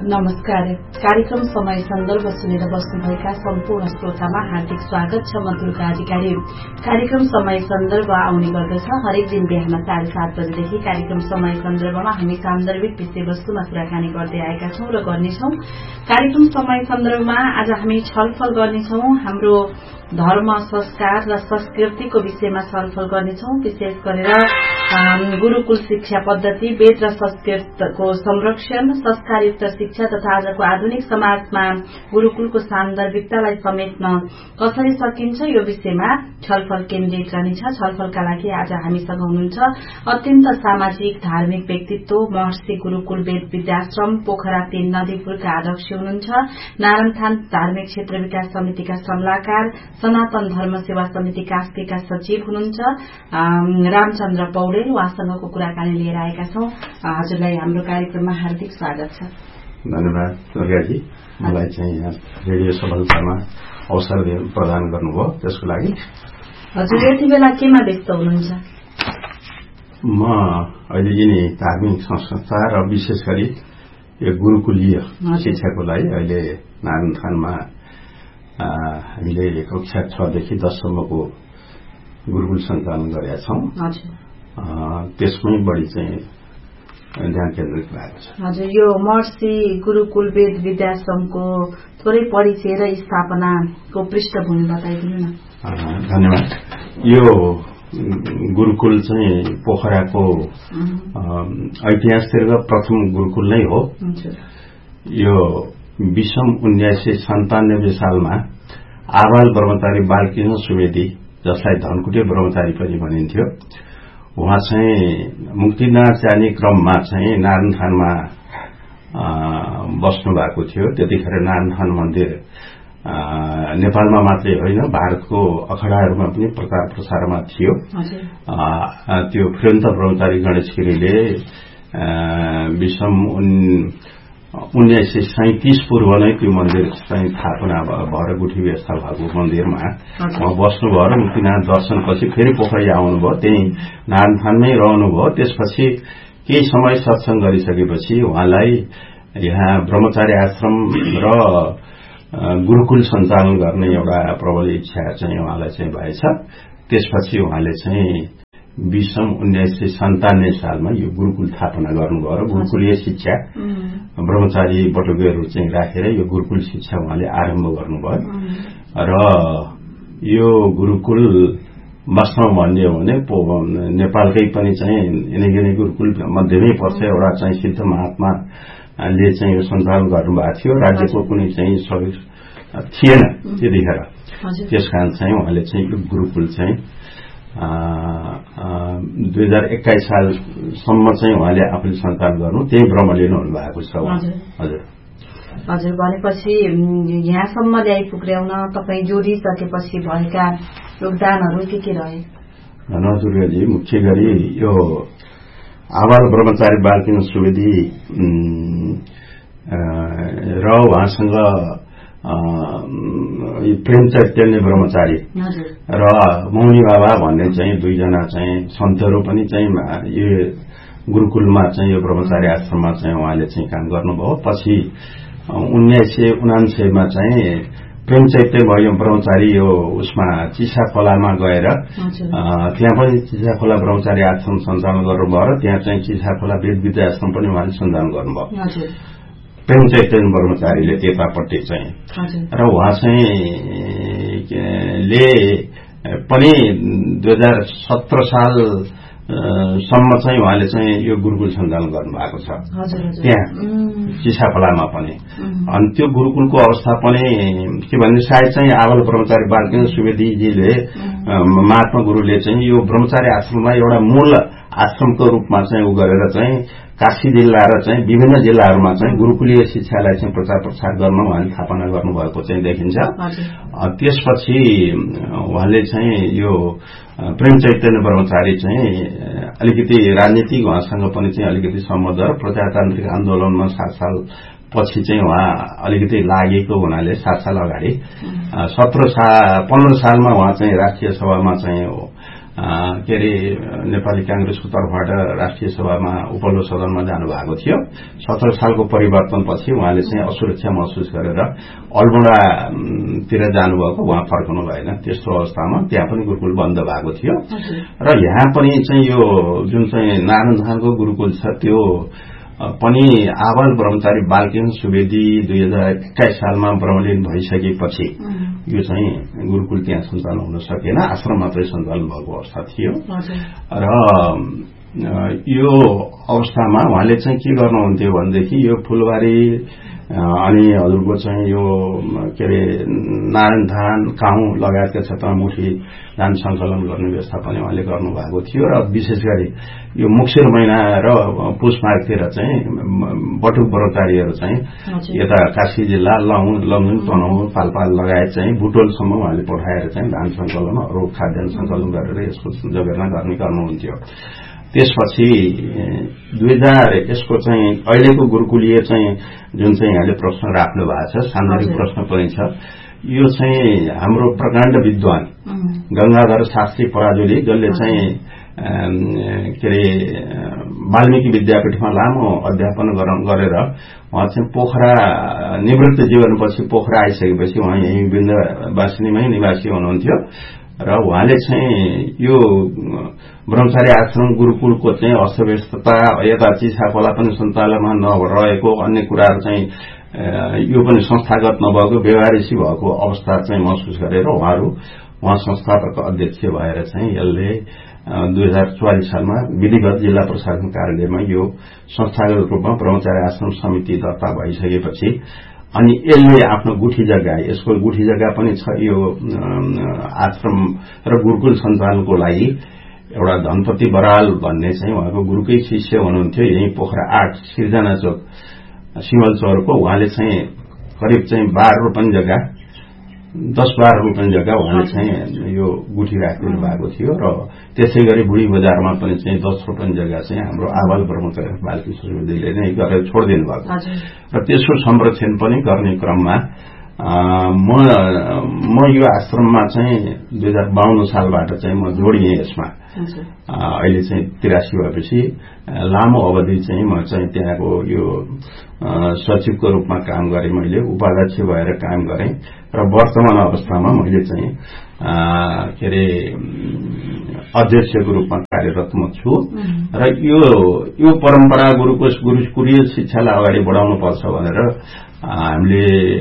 नमस्कार। कार्यक्रम समय सन्दर्भ सुनेर बस्नुभएका सम्पूर्ण श्रोतामा हार्दिक स्वागत छ। म दुर्गा अधिकारी। कार्यक्रम समय सन्दर्भ आउने गर्दछ हरेक दिन बिहान 7:30 बजेदेखि। कार्यक्रम समय सन्दर्भमा हामी सान्दर्भिक विषयवस्तुमा कुराकानी गर्दै आएका छौं र गर्नेछौं। कार्यक्रम समय सन्दर्भमा आज हामी छलफल गर्नेछौं हाम्रो धर्म, संस्कार र संस्कृतिको विषयमा छलफल गर्नेछौं। विशेष गरेर गुरुकुल शिक्षा पद्धति, वेद र संस्कृतको संरक्षण, संस्कारयुक्त शिक्षा तथा आजको आधुनिक समाजमा गुरुकुलको सान्दर्भिकतालाई समेट्न कसरी सकिन्छ यो विषयमा छलफल केन्द्रित रहनेछ। छलफलका लागि आज हामीसँग हुनुहुन्छ अत्यन्त सामाजिक धार्मिक व्यक्तित्व, महर्षि गुरुकुल वेद विद्याश्रम पोखरा 3 नदीपुरका अध्यक्ष हुनुहुन्छ, नारायणथान धार्मिक क्षेत्र विकास समितिका सल्लाहकार, सनातन धर्म सेवा समिति कास्कीका सचिव हुनुहुन्छ रामचन्द्र पौडेल। उहाँसँगको कुराकानी लिएर आएका छौं। हजुरलाई हाम्रो कार्यक्रममा हार्दिक स्वागत छ। धन्यवाद दुर्गाजी, मलाई चाहिँ यहाँ रेडियो सफलतामा अवसर प्रदान गर्नुभयो, त्यसको लागि। हजुर यति बेला केमा व्यस्त हुनुहुन्छ? म अहिले यिनी धार्मिक संस्था र विशेष गरी यो गुरुकुलीय शिक्षाको लागि अहिले नारायणथानमा हामीले कक्षा 6 देखि 10 सम्मको गुरुकुल सञ्चालन गरेका छौं। त्यसमै बढी चाहिँ ध्यान केन्द्रित भएको छ। हजुर, यो महर्षि गुरुकुल वेद विद्याश्रमको थोरै परिचय र स्थापनाको पृष्ठभूमि बताइदिनु न। धन्यवाद। यो गुरुकुल चाहिँ पोखराको ऐतिहासिक प्रथम गुरुकुल नै हो। यो विषम 1997 सालमा आबाल ब्रह्मचारी बालकृष्ण सुवेदी, जसलाई धनकुटे ब्रह्मचारी पनि भनिन्थ्यो, उहाँ चाहिँ मुक्तिनाथ जाने क्रममा चाहिँ नारायणथानमा बस्नु भएको थियो। त्यतिखेर नारायणथान मन्दिर नेपालमा मात्रै होइन भारतको अखडाहरूमा पनि प्रचार प्रसारमा थियो। त्यो फिरन्त ब्रह्मचारी गणेश गिरीले विषम 1937 पूर्व नै त्यो मन्दिर चाहिँ स्थापना भएर गुठी व्यवस्था भएको मन्दिरमा उहाँ बस्नुभयो र मुक्तिनाथ दर्शनपछि फेरि पोखरी आउनुभयो, त्यही नारायणथानमै रहनुभयो। त्यसपछि केही समय सत्संग गरिसकेपछि उहाँलाई यहाँ ब्रह्मचारी आश्रम र गुरुकुल सञ्चालन गर्ने एउटा प्रबल इच्छा चाहिँ उहाँलाई चाहिँ भएछ। त्यसपछि उहाँले चाहिँ विषम 1997 सालमा यो गुरुकुल स्थापना गर्नुभयो र गुरुकुलीय शिक्षा ब्रह्मचारी बटुकेहरू चाहिँ राखेर यो गुरुकुल शिक्षा उहाँले आरम्भ गर्नुभयो। र यो गुरुकुल वास्तवमा भन्ने हो भने नेपालकै पनि चाहिँ यिनै गुरुकुल मध्येमै पर्छ। एउटा चाहिँ सिद्ध महात्माले चाहिँ यो सञ्चालन गर्नुभएको थियो। राज्यको कुनै चाहिँ सहयोग थिएन त्यतिखेर। त्यसकारण चाहिँ उहाँले चाहिँ यो गुरुकुल चाहिँ 2021 सालसम्म चाहिँ उहाँले आफूले सञ्चालन गर्नु, त्यही ब्रह्मलीन हुनुभएको छ। हजुर हजुर, भनेपछि यहाँसम्म ल्याइपुग्याउन तपाईँ जोडिसकेपछि भएका योगदानहरू के रहे? धन्यवाद दुर्गाजी। मुख्य गरी यो आबाल ब्रह्मचारी बालकृष्ण सुवेदी र उहाँसँग प्रेम चैतन्य ब्रह्मचारी र मौनी बाबा भन्ने चाहिँ दुईजना चाहिँ सन्तहरू पनि चाहिँ यो गुरुकुलमा चाहिँ यो ब्रह्मचारी आश्रममा चाहिँ उहाँले चाहिँ काम गर्नुभयो। पछि 1979 मा चाहिँ प्रेम चैतन्य ब्रह्मचारी यो उसमा चिसा खोलामा गएर त्यहाँ पनि चिसा खोला ब्रह्मचारी आश्रम सञ्चालन गर्नुभयो र त्यहाँ चाहिँ चिसा खोला वेद विद्या आश्रम पनि उहाँले सञ्चालन गर्नुभयो। प्रेम चैतन्य ब्रह्मचारीले त्यतापट्टि चाहिँ र उहाँ चाहिँ ले पनि 2017 सालसम्म चाहिँ उहाँले चाहिँ यो गुरुकुल सञ्चालन गर्नुभएको छ त्यहाँ चिसाखोलामा पनि। अनि त्यो गुरुकुलको अवस्था पनि के भन्ने सायद चाहिँ आबाल ब्रह्मचारी बालकृष्ण सुवेदीजीले महात्मा गुरुले चाहिँ यो ब्रह्मचारी आश्रमलाई एउटा मूल आश्रमको रूपमा चाहिँ उ गरेर चाहिँ काशी जिल्ला र चाहिँ विभिन्न जिल्लाहरूमा चाहिँ गुरुकुलीय शिक्षालाई चाहिँ प्रचार प्रसार गर्न उहाँले स्थापना गर्नुभएको चाहिँ देखिन्छ। त्यसपछि उहाँले चाहिँ यो प्रेम चैतन्य ब्रह्मचारी चाहिँ अलिकति राजनीतिक उहाँसँग पनि चाहिँ अलिकति सम्बन्ध र प्रजातान्त्रिक आन्दोलनमा 7 साल पछि चाहिँ उहाँ अलिकति लागेको हुनाले 7 साल अगाडि 15 सालमा उहाँ चाहिँ राष्ट्रिय सभामा चाहिँ के अरे नेपाली कांग्रेसको तर्फबाट राष्ट्रिय सभामा उपल्लो सदनमा जानुभएको थियो। 17 सालको परिवर्तनपछि उहाँले चाहिँ असुरक्षा महसुस गरेर अल्मोडातिर जानुभएको, उहाँ फर्कनु भएन। त्यस्तो अवस्थामा त्यहाँ पनि गुरुकुल बन्द भएको थियो र यहाँ पनि चाहिँ यो जुन चाहिँ नारायण धानको गुरुकुल छ त्यो पनि आबाल ब्रह्मचारी बालकृष्ण सुवेदी 2021 सालमा ब्रह्मलीन भइसकेपछि यो चाहिँ गुरुकुल त्यहाँ सञ्चालन हुन सकेन, आश्रम मात्रै सञ्चालन भएको अवस्था थियो। र यो अवस्थामा उहाँले चाहिँ के गर्नुहुन्थ्यो भनेदेखि यो फुलबारी अनि हजुरको चाहिँ यो के अरे नारायण धान काहुँ लगायतका क्षेत्रमा मुठी धान संकलन गर्ने व्यवस्था पनि उहाँले गर्नुभएको थियो। र विशेष गरी यो मुक्सिर महिना र पुष माघतिर चाहिँ बटुक ब्रह्मचारीहरू चाहिँ यता कास्की जिल्ला लमजुङ तनहुँ पाल्पाल लगायत चाहिँ बुटोलसम्म उहाँले पठाएर चाहिँ धान संकलन अरू खाद्यान्न संकलन गरेर यसको जगेर्ना गर्नुहुन्थ्यो। त्यसपछि 2000 यसको चाहिँ अहिलेको गुरुकुलीय चाहिँ जुन चाहिँ यहाँले प्रश्न राख्नु भएको छ, सान्दर्भिक प्रश्न पनि छ। यो चाहिँ हाम्रो प्रकाण्ड विद्वान गंगाधर शास्त्री पराजुली, जसले चाहिँ के अरे वाल्मीकि विद्यापीठमा लामो अध्यापन गरेर उहाँ चाहिँ पोखरा निवृत्त जीवनपछि पोखरा आइसकेपछि उहाँ यही विन्ध्यवासिनीमै निवासी हुनुहुन्थ्यो र उहाँले चाहिँ यो ब्रह्मचारी आश्रम गुरुकुलको चाहिँ अस्तव्यस्तता, यता चिसाखोला पनि सञ्चालनमा नरहेको, अन्य कुराहरू चाहिँ यो पनि संस्थागत नभएको, व्यवहारिसी भएको अवस्था चाहिँ महसुस गरेर उहाँ संस्थापक अध्यक्ष भएर चाहिँ यसले 2044 सालमा विधिगत जिल्ला प्रशासन कार्यालयमा यो संस्थागत रूपमा ब्रह्मचारी आश्रम समिति दर्ता भइसकेपछि अनि यसले आफ्नो गुठी जग्गा, यसको गुठी जग्गा पनि छ यो आश्रम र गुरुकुल सञ्चालनको लागि। एउटा धनपति बराल भन्ने चाहिँ उहाँको गुरुकै शिष्य हुनुहुन्थ्यो, यही पोखरा 8 सिर्जना चोक सिमल चौरको। उहाँले चाहिँ करिब चाहिँ 12 रोपनी जग्गा 10-12 रोपनी जग्गा उहाँले चाहिँ यो गुठी राखिदिनु भएको थियो र त्यसै गरी बुढी बजारमा पनि चाहिँ 10 रोपनी जग्गा चाहिँ हाम्रो आबाल ब्रह्मचारी बालकृष्ण सुवेदीले नै गरेर छोडिदिनु भएको र त्यसको संरक्षण पनि गर्ने क्रममा म यो आश्रममा चाहिँ 2052 सालबाट चाहिँ म जोडिएँ यसमा। अहिले चाहिँ 83 भएपछि लामो अवधि चाहिँ म चाहिँ त्यहाँको यो सचिवको रूपमा काम गरेँ, मैले उपाध्यक्ष भएर काम गरेँ र वर्तमान अवस्थामा मैले चाहिँ के अरे अध्यक्षको रूपमा कार्यरत म छु र यो परम्परा गुरुकुलीय शिक्षालाई अगाडि बढाउनु पर्छ भनेर हामीले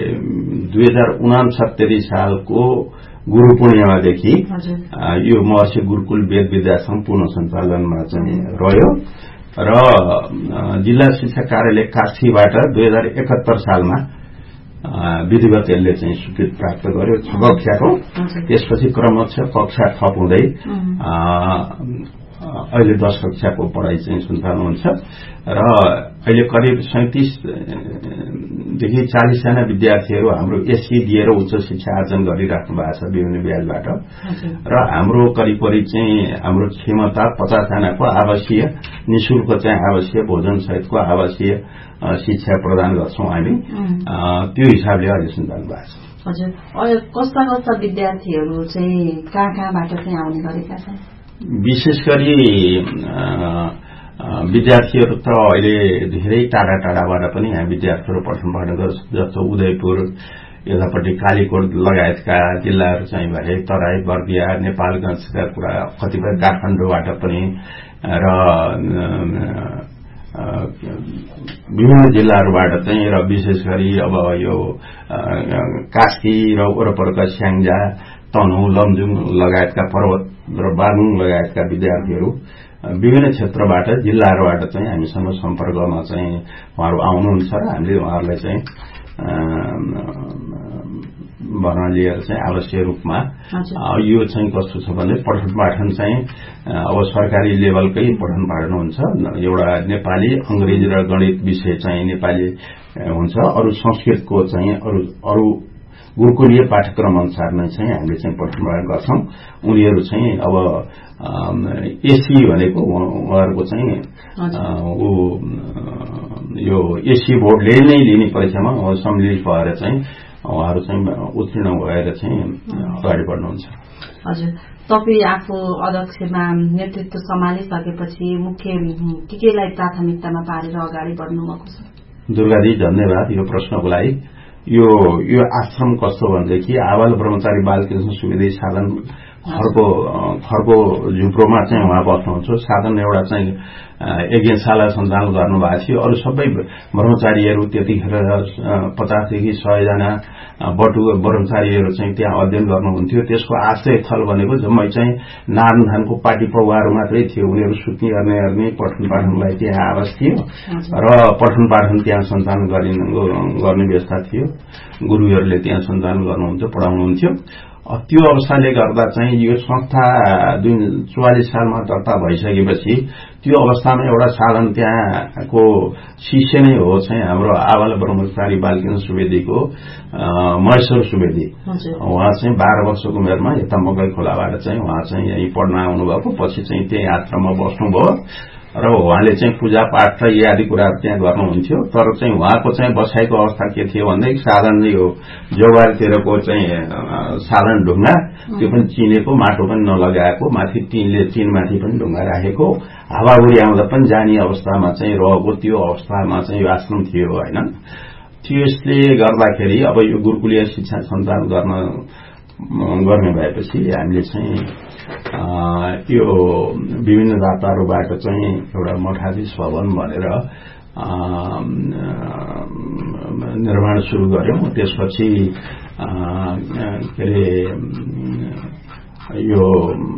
2069 सालको गुरु पूर्णिमादेखि यो महर्षि गुरुकुल वेद विद्याश्रम पुनः सञ्चालनमा चाहिँ रह्यो र जिल्ला शिक्षा कार्यालय कास्कीबाट 2071 सालमा विधिवत यसले चाहिँ स्वीकृति प्राप्त गर्यो 6 कक्षाको। त्यसपछि क्रमशः कक्षा थप हुँदै अहिले 10 कक्षाको पढाइ चाहिँ सञ्चालन हुन्छ र अहिले करिब 37 देखि 40 जना विद्यार्थीहरू हाम्रो एससी दिएर उच्च शिक्षा आर्जन गरिराख्नु भएको छ विभिन्न ब्याजबाट र हाम्रो करिब चाहिँ हाम्रो क्षमता 50 जनाको आवासीय निशुल्क चाहिँ आवासीय भोजन सहितको आवासीय शिक्षा प्रदान गर्छौं हामी। त्यो हिसाबले अहिले सञ्चालन भएको छ। हजुर, कस्ता कस्ता विद्यार्थीहरू चाहिँ कहाँबाट चाहिँ आउने गरेका छन्? विशेष गरी विद्यार्थीहरू त अहिले धेरै टाढा टाढाबाट पनि यहाँ विद्यार्थीहरू पठन पाठन गर्छ, जस्तो उदयपुर यतापट्टि कालीकोट लगायतका जिल्लाहरू चाहिँ भए, तराई बर्दिया नेपालगंजका कुरा, कतिपय काठमाडौँबाट पनि र विभिन्न जिल्लाहरूबाट चाहिँ र विशेष गरी अब यो कास्की र वरपरका स्याङ्जा तनहुँ लमजुङ लगायतका पर्वत र बागलुङ लगायतका विद्यार्थीहरू विभिन्न क्षेत्रबाट जिल्लाहरूबाट चाहिँ हामीसँग सम्पर्कमा चाहिँ उहाँहरू आउनुहुन्छ र हामीले उहाँहरूलाई चाहिँ भर्ना लिएर चाहिँ आवश्यक रूपमा यो चाहिँ कस्तो छ भने पठन पाठन चाहिँ अब सरकारी लेभलकै पठन पाठन हुन्छ। एउटा नेपाली, अंग्रेजी र गणित विषय चाहिँ नेपाली हुन्छ, अरू संस्कृतको चाहिँ अरू गुरुकुलीय पाठ्यक्रम अनुसार नै चाहिँ हामीले चाहिँ पठन पाठन गर्छौं। उनीहरू चाहिँ अब एसी भनेको उहाँहरूको चाहिँ यो एसी बोर्डले नै लिने परीक्षामा सम्मिलित भएर चाहिँ उहाँहरू चाहिँ उत्तीर्ण भएर चाहिँ अगाडि बढ्नुहुन्छ। हजुर, तपाईँ आफू अध्यक्षमा नेतृत्व सम्हालिसकेपछि मुख्य केलाई प्राथमिकतामा पारेर अगाडि बढ्नुभएको छ? दुर्गाजी, धन्यवाद यो प्रश्नको लागि। यो आश्रम कस्तो भनेदेखि आबाल ब्रह्मचारी बालकृष्ण सुवेदी साधन खरको झुप्रोमा चाहिँ उहाँ बस्नुहुन्छ। साधन एउटा चाहिँ यज्ञशाला सञ्चालन गर्नुभएको थियो। अरू सबै ब्रह्मचारीहरू त्यतिखेर 50 देखि 100 जना ब्रह्मचारीहरू चाहिँ त्यहाँ अध्ययन गर्नुहुन्थ्यो। त्यसको आश्रय स्थल भनेको जम्मै चाहिँ नारायणधानको पार्टी पौवाहरू मात्रै थियो। उनीहरू सुत्ने गर्ने पठन पाठनलाई त्यहाँ आवास थियो र पठन पाठन त्यहाँ सञ्चालन गर्ने व्यवस्था थियो। गुरुहरूले त्यहाँ सञ्चालन गर्नुहुन्थ्यो, पढाउनुहुन्थ्यो। त्यो अवस्थाले गर्दा चाहिँ यो संस्था 44 सालमा दर्ता भइसकेपछि त्यो अवस्थामा एउटा साधन त्यहाँको शिष्य नै हो चाहिँ हाम्रो आबाल ब्रह्मचारी बालकृष्ण सुवेदीको महेश्वर सुवेदी। उहाँ चाहिँ 12 वर्षको उमेरमा यता मकै खोलाबाट चाहिँ उहाँ चाहिँ यही पढ्न आउनुभएको। पछि चाहिँ त्यही आश्रममा बस्नुभयो र उहाँले चाहिँ पूजा पाठ र यी आदि कुराहरू त्यहाँ गर्नुहुन्थ्यो। तर चाहिँ उहाँको चाहिँ बसाइको अवस्था के थियो भन्दाखेरि साधन यो जौवारतिरको चाहिँ साधन ढुङ्गा, त्यो पनि चिनेको, माटो पनि नलगाएको, माथि टिनमाथि पनि ढुङ्गा राखेको, हावाहुरी आउँदा पनि जाने अवस्थामा चाहिँ रहेको त्यो अवस्थामा चाहिँ यो आश्रम थियो होइन। त्यसले गर्दाखेरि अब यो गुरुकुलीय शिक्षा सञ्चालन गर्ने भएपछि हामीले चाहिँ यो विभिन्न दाताहरूबाट चाहिँ एउटा मठाधीश भवन भनेर निर्माण सुरु गर्यौं। त्यसपछि के अरे यो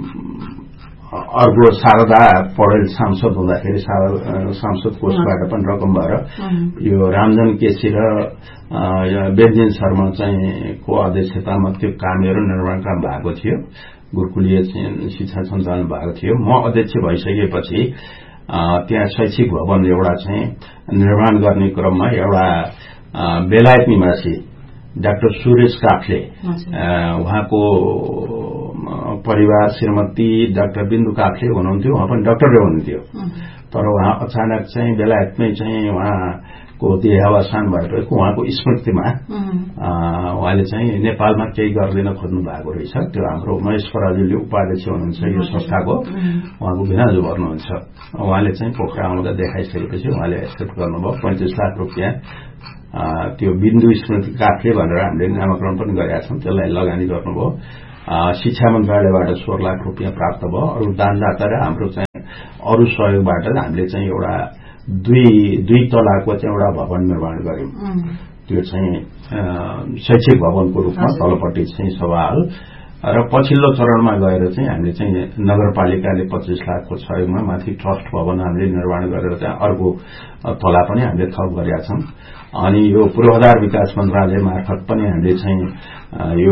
अर्को शारदा पौडेल सांसद हुँदाखेरि सांसद कोषबाट पनि रकम भएर यो रामजन केसी र बेन्जिन शर्मा चाहिँ को अध्यक्षतामा त्यो कामहरू निर्माण काम भएको थियो। गुरुकुलीय शिक्षा सञ्चालन भएको थियो। म अध्यक्ष भइसकेपछि त्यहाँ शैक्षिक भवन एउटा चाहिँ निर्माण गर्ने क्रममा एउटा बेलायत निवासी डाक्टर सुरेश काफ्ले, उहाँको परिवार श्रीमती डाक्टर बिन्दु काफ्ले हुनुहुन्थ्यो। उहाँ पनि डाक्टरै हुनुहुन्थ्यो। तर उहाँ अचानक चाहिँ बेलायतमै चाहिँ उहाँको देहावसान भएपछि उहाँको स्मृतिमा उहाँले चाहिँ नेपालमा केही गर्दैन खोज्नु भएको रहेछ। त्यो हाम्रो महेश पराजुली उपाध्यक्ष हुनुहुन्छ यो संस्थाको, उहाँको भिनाजु गर्नुहुन्छ। उहाँले चाहिँ पोखरा आउँदा देखाइसकेपछि उहाँले एक्सेप्ट गर्नुभयो। 35 लाख रुपियाँ त्यो बिन्दु स्मृति काफ्ले भनेर हामीले नामाकरण पनि गरेका छौं, त्यसलाई लगानी गर्नुभयो। शिक्षा मन्त्रालयबाट 16 लाख रुपियाँ प्राप्त भयो। अरू दानदाता र हाम्रो चाहिँ अरू सहयोगबाट हामीले चाहिँ एउटा दुई तलाको चाहिँ एउटा भवन निर्माण गर्यौं। त्यो चाहिँ शैक्षिक भवनको रूपमा तलपट्टि चाहिँ सभा हल र पछिल्लो चरणमा गएर चाहिँ हामीले चाहिँ नगरपालिकाले 25 लाखको सहयोगमा माथि ट्रस्ट भवन हामीले निर्माण गरेर त्यहाँ अर्को तला पनि हामीले थप गरेका छौं। अनि यो पूर्वाधार विकास मन्त्रालय मार्फत पनि हामीले चाहिँ यो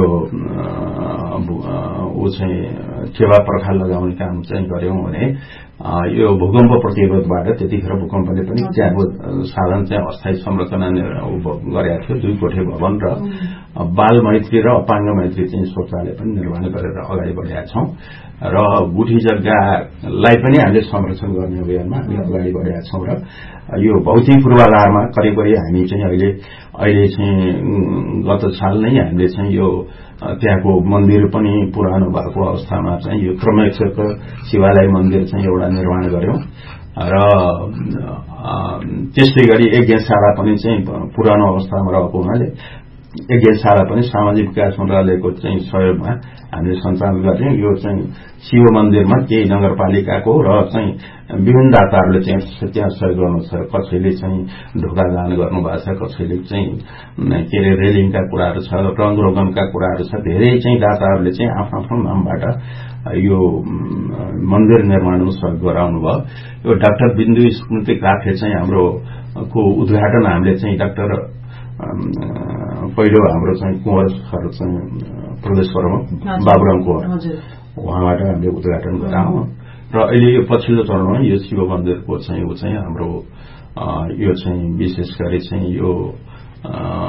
चाहिँ सेवा पर्खा लगाउने काम चाहिँ गर्यौं भने यो भूकम्प प्रतिरोधबाट त्यतिखेर भूकम्पले पनि त्यहाँको साधन चाहिँ अस्थायी संरचना गरेका थियो। 2 कोठे भवन र बाल मैत्री र अपाङ्ग मैत्री चाहिँ शौचालय पनि निर्माण गरेर अगाडि बढेका छौं र गुठी जग्गालाई पनि हामीले संरक्षण गर्ने अभियानमा हामी अगाडि बढेका छौं र यो भौतिक पूर्वाधारमा करिब हामी चाहिँ अहिले चाहिँ गत साल नै हामीले चाहिँ यो त्यहाँको मन्दिर पनि पुरानो भएको अवस्थामा चाहिँ यो क्रमेश्वरको शिवालय मन्दिर चाहिँ एउटा निर्माण गर्यौं र त्यस्तै गरी यज्ञशाला पनि चाहिँ पुरानो अवस्थामा रहेको हुनाले यज्ञशाला पनि सामाजिक विकास मन्त्रालयको चाहिँ सहयोगमा हामीले सञ्चालन गर्यौं। यो चाहिँ शिव मन्दिरमा केही नगरपालिकाको र चाहिँ विभिन्न दाताहरूले चाहिँ त्यहाँ सहयोग गर्नुहुन्छ। कसैले चाहिँ ढोका दान गर्नुभएको छ, कसैले चाहिँ के अरे रेलिङका कुराहरू छ, रंग रोगनका कुराहरू छ। धेरै चाहिँ दाताहरूले चाहिँ आफ्नो नामबाट यो मन्दिर निर्माणमा सहयोग गराउनु भयो। यो डाक्टर बिन्दु स्मृति काफ्ले चाहिँ हाम्रो को उद्घाटन हामीले चाहिँ डाक्टर पहिलो हाम्रो चाहिँ कुँवर चाहिँ प्रदेश प्रमुख बाबुराम कुँवर उहाँबाट हामीले उद्घाटन गरायौं र अहिले यो पछिल्लो चरणमा यो शिव मन्दिरको चाहिँ हाम्रो यो चाहिँ विशेष गरी चाहिँ यो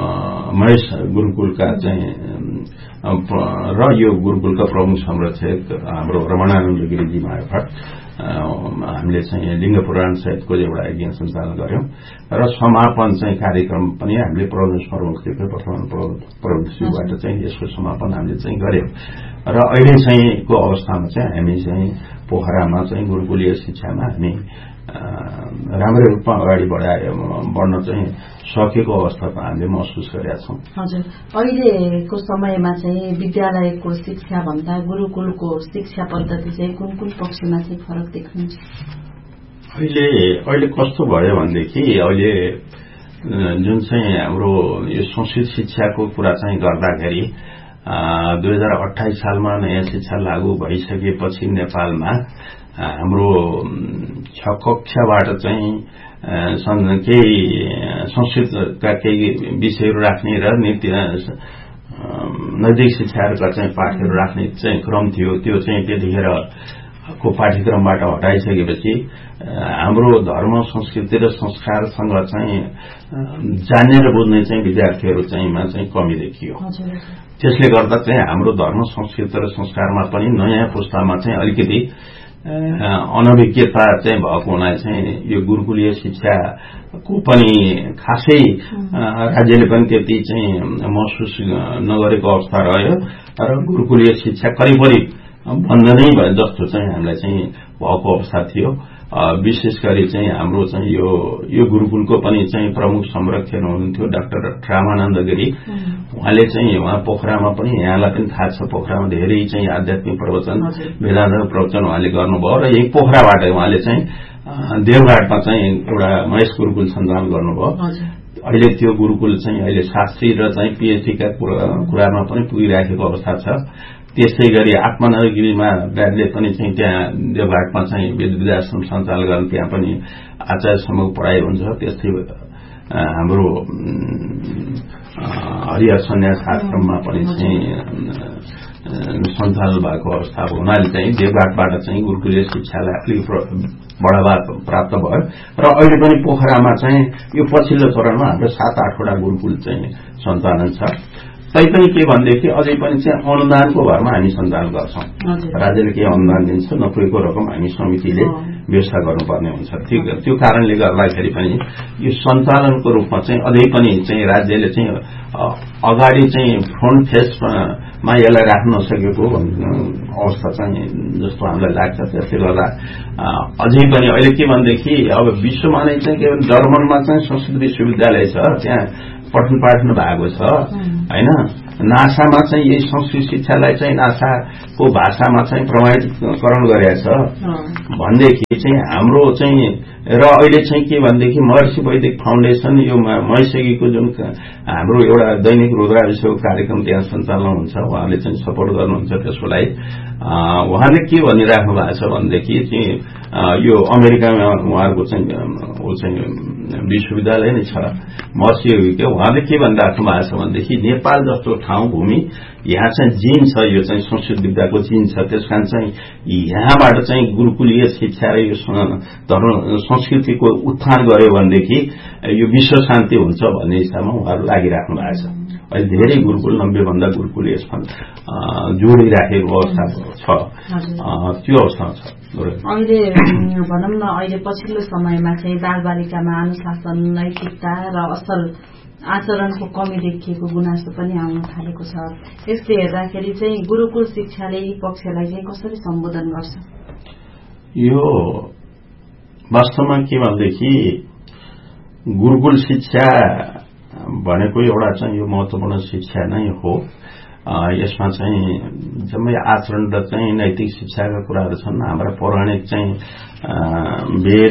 महेश गुरुकुलका चाहिँ र यो गुरुकुलका प्रमुख संरक्षक हाम्रो रमणानन्द गिरिजी मार्फत हामीले चाहिँ लिङ्ग पुराण सहितको एउटा यज्ञ सञ्चालन गर्यौं र समापन चाहिँ कार्यक्रम पनि हामीले प्रदेश प्रमुखदेखि वर्तमान प्रदेशबाट चाहिँ यसको समापन हामीले चाहिँ गर्यौं र अहिले चाहिँको अवस्थामा चाहिँ हामी चाहिँ पोखरामा चाहिँ गुरुकुलीय शिक्षामा हामी राम्रै रूपमा अगाडि बढ्न चाहिँ सकेको अवस्थामा हामीले महसुस गरेका छौं। हजुर, अहिलेको समयमा चाहिँ विद्यालयको शिक्षा भन्दा गुरुकुलको शिक्षा पद्धति चाहिँ कुन कुन पक्षमा चाहिँ फरक देख्नुहुन्छ? अहिले कस्तो भयो भनेदेखि अहिले जुन चाहिँ हाम्रो यो संस्कृत शिक्षाको कुरा चाहिँ गर्दाखेरि 2028 सालमा नयाँ शिक्षा लागू भइसकेपछि नेपालमा हाम्रो 6 कक्षाबाट चाहिँ केही संस्कृतका केही विषयहरू राख्ने र नैतिक शिक्षाहरूका चाहिँ पाठहरू राख्ने चाहिँ क्रम थियो। त्यो चाहिँ त्यतिखेरको पाठ्यक्रमबाट हटाइसकेपछि हाम्रो धर्म संस्कृति र संस्कारसँग चाहिँ जान्ने र बुझ्ने चाहिँ विद्यार्थीहरू चाहिँ कमी देखियो। त्यसले गर्दा चाहिँ हाम्रो धर्म संस्कृति र संस्कारमा पनि नयाँ पुस्तामा चाहिँ अलिकति अनभिज्ञता चाहिँ भएको हुनाले चाहिँ यो गुरुकुलीय शिक्षाको पनि खासै राज्यले पनि त्यति चाहिँ महसुस नगरेको अवस्था रह्यो र गुरुकुलीय शिक्षा करिब बन्द नै भयो जस्तो चाहिँ हामीलाई चाहिँ भएको अवस्था थियो। विशेष गरी चाहिँ हाम्रो चाहिँ यो गुरुकुलको पनि चाहिँ प्रमुख संरक्षक हुनुहुन्थ्यो डाक्टर रामानन्द गिरी। उहाँ पोखरामा पनि यहाँलाई पनि थाहा छ पोखरामा धेरै चाहिँ आध्यात्मिक प्रवचन वेदान्त प्रवचन उहाँले गर्नुभयो र यही पोखराबाट उहाँले चाहिँ देवघाटमा चाहिँ एउटा महेश गुरुकुल सञ्चालन गर्नुभयो। अहिले त्यो गुरुकुल चाहिँ अहिले शास्त्री र चाहिँ पीएचडीका कुरामा पनि पुगिराखेको अवस्था छ। त्यसै गरी आत्मनगरीमा ब्याडले पनि चाहिँ त्यहाँ देवघाटमा चाहिँ विद्याश्रम सञ्चालन गर्न त्यहाँ पनि आचार्यसम्मको पढाइ हुन्छ। त्यस्तै हाम्रो हरिहर सन्यास आश्रममा पनि चाहिँ सञ्चालन भएको अवस्था हुनाले चाहिँ देवघाटबाट चाहिँ गुरुकुलीय शिक्षालाई अलिक बढावा प्राप्त भयो र अहिले पनि पोखरामा चाहिँ यो पछिल्लो चरणमा हाम्रो 7-8वटा गुरुकुल चाहिँ सञ्चालन छ। तैपनि के भनेदेखि अझै पनि चाहिँ अनुदानको भरमा हामी सञ्चालन गर्छौं। राज्यले केही अनुदान दिन्छ, नपुगेको रकम हामी समितिले व्यवस्था गर्नुपर्ने हुन्छ। त्यो कारणले गर्दाखेरि पनि यो सञ्चालनको रूपमा चाहिँ अझै पनि चाहिँ राज्यले चाहिँ अगाडि चाहिँ फ्रन्ट फेसमा यसलाई राख्न नसकेको अवस्था चाहिँ जस्तो हामीलाई लाग्छ। त्यसले गर्दा अझै पनि अहिले के भनेदेखि अब विश्वमा नै चाहिँ के भन्छ जर्मनमा चाहिँ संस्कृत विश्वविद्यालय छ, त्यहाँ पठन पाठन भएको छ हैन। नासामा चाहिँ यही संस्कृत शिक्षालाई चाहिँ नासाको भाषामा चाहिँ प्रमाणीकरण गरेको छ भनेदेखि चाहिँ हाम्रो चाहिँ र अहिले चाहिँ के भनेदेखि महर्षि वैदिक फाउन्डेसन यो महेशजीको जुन हाम्रो एउटा दैनिक रुद्राभिषेकको कार्यक्रम त्यहाँ सञ्चालन हुन्छ, उहाँले चाहिँ सपोर्ट गर्नुहुन्छ त्यसको लागि। उहाँले के भनिराख्नु भएको छ भनेदेखि चाहिँ यो अमेरिकामा उहाँहरूको चाहिँ विश्वविद्यालय नै छ महर्षि। उहाँले के भनिराख्नु भएको छ भनेदेखि नेपाल जस्तो ठाउँ भूमि यहाँ चाहिँ जिन छ, यो चाहिँ संस्कृत विद्याको जिन छ। त्यसकारण चाहिँ यहाँबाट चाहिँ गुरुकुलीय शिक्षा र यो संस्कृतिको उत्थान गर्यो भनेदेखि यो विश्व शान्ति हुन्छ भन्ने हिसाबमा उहाँहरू लागिराख्नु भएको छ। अहिले धेरै गुरुकुल 90 भन्दा गुरुकुल यसमा जोडिराखेको अवस्था छ, त्यो अवस्था छ। अहिले भनौं न अहिले पछिल्लो समयमा चाहिँ बालबालिकामा अनुशासन, नैतिकता र असल आचरणको कमी देखिएको गुनासो पनि आउन थालेको छ। यसले हेर्दाखेरि चाहिँ गुरुकुल शिक्षाले यी पक्षलाई चाहिँ कसरी सम्बोधन गर्छ? यो वास्तवमा के भनेदेखि गुरुकुल शिक्षा भनेको एउटा चाहिँ यो महत्वपूर्ण शिक्षा नै हो। यसमा चाहिँ जम्मै आचरण र चाहिँ नैतिक शिक्षाका कुराहरू छन्। हाम्रा पौराणिक चाहिँ वेद,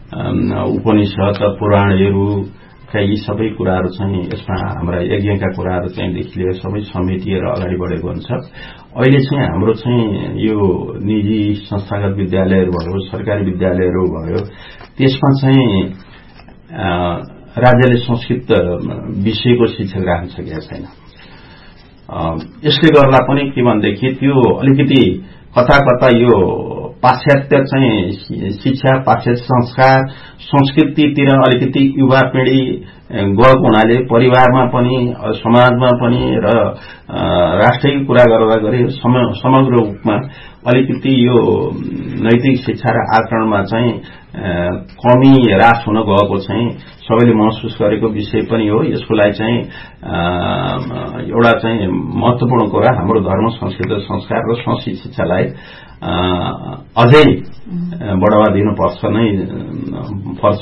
उपनिषद, पुराणहरू यी सबै कुराहरू चाहिँ यसमा हाम्रा यज्ञका कुराहरू चाहिँ देखि लिएर सबै समेटिएर अगाडि बढेको हुन्छ। अहिले चाहिँ हाम्रो चाहिँ यो निजी संस्थागत विद्यालयहरू भयो, सरकारी विद्यालयहरू भयो, त्यसमा चाहिँ राज्यले संस्कृत विषयको शिक्षक राख्न सकेका छैन। यसले गर्दा पनि के भनेदेखि त्यो अलिकति कता कता यो पाश्चात्य चाहिँ शिक्षा, पाश्चात्य संस्कार, संस्कृतितिर अलिकति युवा पिँढी गएको हुनाले परिवारमा पनि, समाजमा पनि र राष्ट्रिय कुरा गर्दाखेरि समग्र रूपमा अलिकति यो नैतिक शिक्षा र आचरणमा चाहिँ कमी ह्रास हुन गएको चाहिँ सबैले महसुस गरेको विषय पनि हो। यसको लागि चाहिँ एउटा चाहिँ महत्वपूर्ण कुरा हाम्रो धर्म, संस्कृति र संस्कार र संस्कृत शिक्षालाई अझै बढावा दिनुपर्छ नै पर्छ।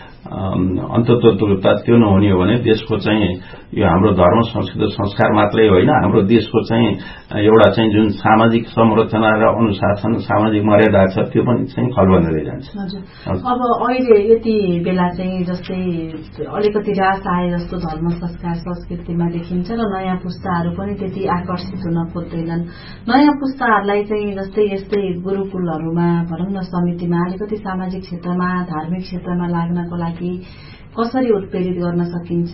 अन्ततोगत्वा त्यो नहुने हो भने देशको चाहिँ यो हाम्रो धर्म, संस्कृति, संस्कार मात्रै होइन, हाम्रो देशको चाहिँ एउटा चाहिँ जुन सामाजिक संरचना र अनुशासन, सामाजिक मर्यादा छ त्यो पनि चाहिँ खल्बन्दै जान्छ। अब अहिले यति बेला चाहिँ जस्तै अलिकति रास आए जस्तो धर्म, संस्कार, संस्कृतिमा देखिन्छ र नयाँ पुस्ताहरू पनि त्यति आकर्षित हुन खोज्दैनन्। नयाँ पुस्ताहरूलाई चाहिँ जस्तै यस्तै गुरुकुलहरूमा भनौँ न, समितिमा अलिकति सामाजिक क्षेत्रमा, धार्मिक क्षेत्रमा लाग्नको लागि कसरी उत्प्रेरित गर्न सकिन्छ?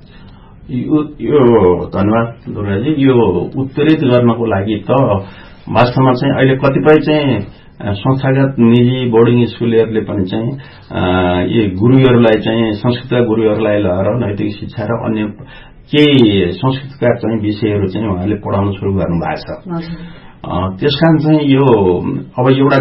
यो धन्यवाद दुर्गाजी। यो उत्प्रेरित गर्नको लागि त वास्तवमा चाहिँ अहिले कतिपय चाहिँ संस्थागत निजी बोर्डिङ स्कुलहरूले पनि चाहिँ यी गुरुहरूलाई चाहिँ संस्कृतका गुरुहरूलाई लगाएर नैतिक शिक्षा र अन्य केही संस्कृतका चाहिँ विषयहरू चाहिँ उहाँले पढाउन सुरु गर्नु भएको छ। त्यसकारण चाहिँ यो अब एउटा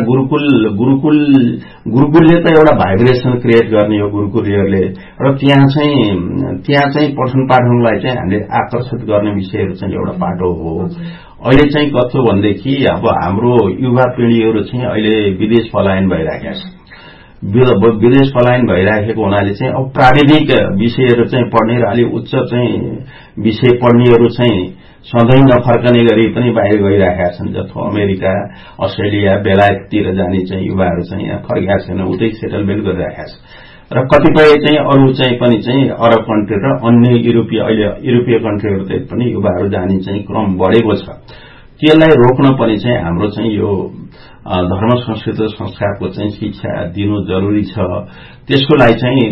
गुरुकुलले त एउटा भाइब्रेसन क्रिएट गर्ने हो गुरुकुलहरूले, र त्यहाँ चाहिँ पठन पाठनलाई चाहिँ हामीले आकर्षित गर्ने विषयहरू चाहिँ एउटा पाटो हो। अहिले चाहिँ कस्तो भनेदेखि अब हाम्रो युवा पिँढीहरू चाहिँ अहिले विदेश पलायन भइराखेको छ। विदेश पलायन भइराखेको हुनाले चाहिँ अब प्राविधिक विषयहरू चाहिँ पढ्ने र अलिक उच्च चाहिँ विषय पढ्नेहरू चाहिँ सधैँ नफर्कने गरी पनि बाहिर गइरहेका छन्। जस्तो अमेरिका, अस्ट्रेलिया, बेलायततिर जाने चाहिँ युवाहरू चाहिँ यहाँ फर्केका छैन, उतै सेटलमेन्ट गरिरहेका छ। र कतिपय चाहिँ अरू चाहिँ पनि चाहिँ अरब कन्ट्री र अन्य युरोपीय कन्ट्रीहरूतिर पनि युवाहरू जाने चाहिँ क्रम बढेको छ। त्यसलाई रोक्न पनि चाहिँ हाम्रो चाहिँ यो धर्म, संस्कृति र संस्कारको चाहिँ शिक्षा दिनु जरुरी छ। त्यसको लागि चाहिँ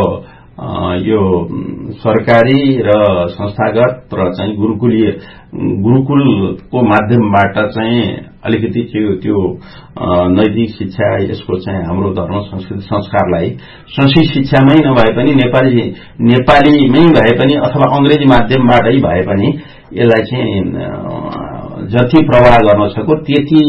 यो सरकारी र संस्थागत र चाहिँ गुरुकुलको माध्यमबाट चाहिँ अलिकति त्यो नैतिक शिक्षा, यसको चाहिँ हाम्रो धर्म, संस्कृति, संस्कारलाई संस्कृत शिक्षामै नभए पनि नेपालीमै भए पनि अथवा अंग्रेजी माध्यमबाटै भए पनि यसलाई चाहिँ जति प्रवाह गर्न सको त्यति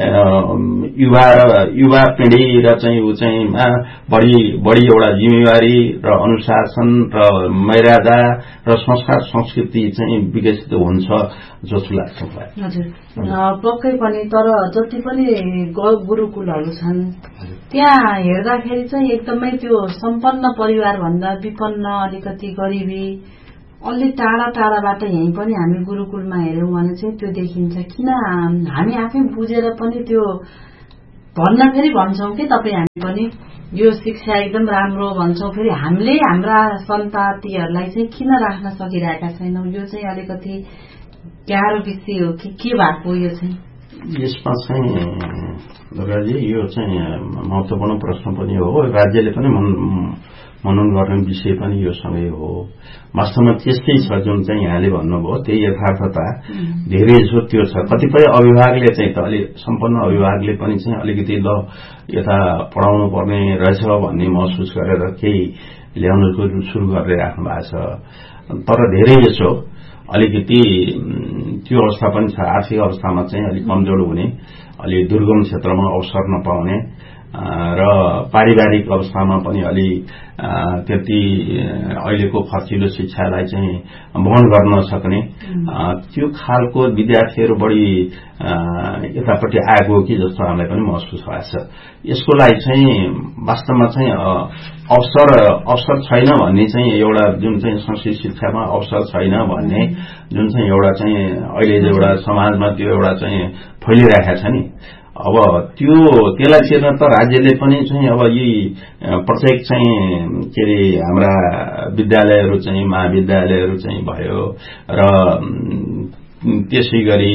युवा पिँढी र चाहिँ ऊ चाहिँ बढी एउटा जिम्मेवारी र अनुशासन र मर्यादा र संस्कार संस्कृति चाहिँ विकसित हुन्छ जस्तो लाग्छ मलाई। हजुर, पक्कै पनि। तर जति पनि गुरुकुलहरू छन् त्यहाँ हेर्दाखेरि चाहिँ एकदमै त्यो सम्पन्न परिवार भन्दा विपन्न, अलिकति गरिबी, अलि टाढा टाढाबाट यहीँ पनि हामी गुरुकुलमा हेर्यौं भने चाहिँ त्यो देखिन्छ। किन हामी आफै बुझेर पनि त्यो भन्न फेरि भन्छौं कि तपाईँ हामी पनि यो शिक्षा एकदम राम्रो भन्छौं, फेरि हामीले हाम्रा सन्तातिहरूलाई चाहिँ किन राख्न सकिरहेका छैनौं? यो चाहिँ अलिकति गाह्रो विषय हो कि के भएको? यो चाहिँ यसमा चाहिँ दुर्गाजी यो चाहिँ महत्वपूर्ण प्रश्न पनि हो। राज्यले पनि मनन गर्ने विषय पनि यो सँगै हो। वास्तवमा त्यस्तै छ जुन चाहिँ यहाँले भन्नुभयो, त्यही यथार्थता धेरै जसो त्यो छ। कतिपय अभिभावकले चाहिँ त अलि सम्पन्न अभिभावकले पनि चाहिँ अलिकति ल यता पढाउनु पर्ने रहेछ भन्ने महसुस गरेर केही ल्याउनको सुरु गरेर राख्नु भएको छ। तर धेरै जसो अलिकति त्यो अवस्था पनि छ, आर्थिक अवस्थामा चाहिँ अलिक कमजोर हुने, अलि दुर्गम क्षेत्रमा अवसर नपाउने र पारिवारिक अवस्थामा पनि अलि त्यति अहिलेको खर्चिलो शिक्षालाई चाहिँ वहन गर्न सक्ने त्यो खालको विद्यार्थीहरू बढी यतापट्टि आएको हो कि जस्तो हामीलाई पनि महसुस भएको छ। यसको लागि चाहिँ वास्तवमा चाहिँ अवसर छैन भन्ने चाहिँ एउटा जुन चाहिँ संस्कृत शिक्षामा अवसर छैन भन्ने जुन चाहिँ एउटा चाहिँ अहिले एउटा समाजमा त्यो एउटा चाहिँ फैलिरहेको छ नि। अब त्यसलाई चिर्न त राज्यले पनि चाहिँ अब यी प्रत्येक चाहिँ के अरे हाम्रा विद्यालयहरू चाहिँ महाविद्यालयहरू चाहिँ भयो र त्यसै गरी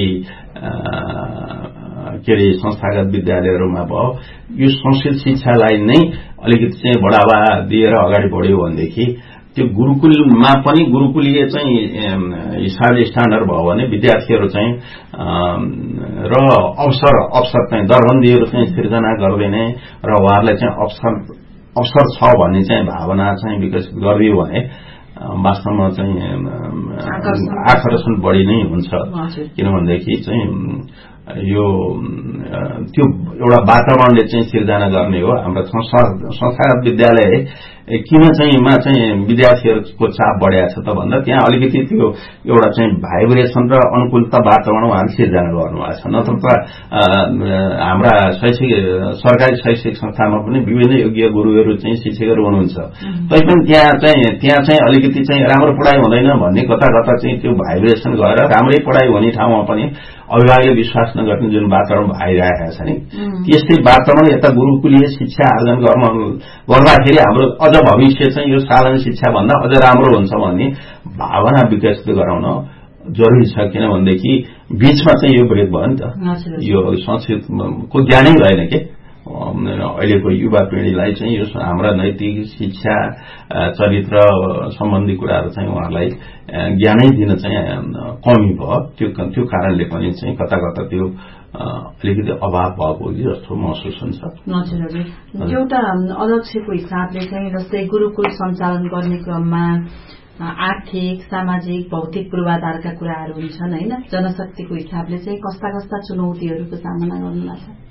के अरे संस्थागत विद्यालयहरूमा भयो यो संस्कृत शिक्षालाई नै अलिकति चाहिँ बढावा दिएर अगाडि बढ्यो भनेदेखि त्यो गुरुकुलमा पनि गुरुकुलीय चाहिँ हिसाबले स्ट्यान्डर्ड भयो भने विद्यार्थीहरू चाहिँ र अवसर चाहिँ दरबन्दीहरू चाहिँ सिर्जना गर्दैने र उहाँहरूलाई चाहिँ अवसर छ भन्ने चाहिँ भावना चाहिँ विकसित गरिदियो भने वास्तवमा चाहिँ आकर्षण बढी नै हुन्छ। किनभनेदेखि चाहिँ यो त्यो एउटा वातावरणले चाहिँ सिर्जना गर्ने हो। हाम्रो संस्थागत विद्यालय किन चाहिँ विद्यार्थीहरूको चाप बढेको छ त भन्दा त्यहाँ अलिकति त्यो एउटा चाहिँ भाइब्रेसन र अनुकूलता वातावरण उहाँले सिर्जना गर्नुभएको छ। नत्र त हाम्रा सरकारी शैक्षिक संस्थामा पनि विभिन्न योग्य गुरुहरू चाहिँ शिक्षकहरू हुनुहुन्छ, तैपनि त्यहाँ चाहिँ अलिकति चाहिँ राम्रो पढाइ हुँदैन भन्ने कता चाहिँ त्यो भाइब्रेसन गएर राम्रै पढाइ हुने ठाउँमा पनि अभिभावकले विश्वास नगर्ने जुन वातावरण भइरहेको छ नि, त्यस्तै वातावरण यता गुरुकुलीय शिक्षा आर्जन गर्दाखेरि हाम्रो अझ भविष्य चाहिँ यो साधारण शिक्षा भन्दा अझ राम्रो हुन्छ भन्ने भावना विकसित गराउन जरुरी छ। किनभनेदेखि बीचमा चाहिँ यो ब्रेक भयो नि त, यो संस्कृतको ज्ञानै भएन के अहिलेको युवा पिँढीलाई चाहिँ यो हाम्रा नैतिक शिक्षा चरित्र सम्बन्धी कुराहरू चाहिँ उहाँहरूलाई ज्ञानै दिन चाहिँ कमी भयो। त्यो कारणले पनि चाहिँ कता त्यो अलिकति अभाव भएको जस्तो महसुस हुन्छ। एउटा अध्यक्षको हिसाबले चाहिँ जस्तै गुरुकुल सञ्चालन गर्ने क्रममा आर्थिक, सामाजिक, भौतिक पूर्वाधारका कुराहरू हुन्छन् होइन। जनशक्तिको हिसाबले चाहिँ कस्ता चुनौतीहरूको सामना गर्नुभएको छ?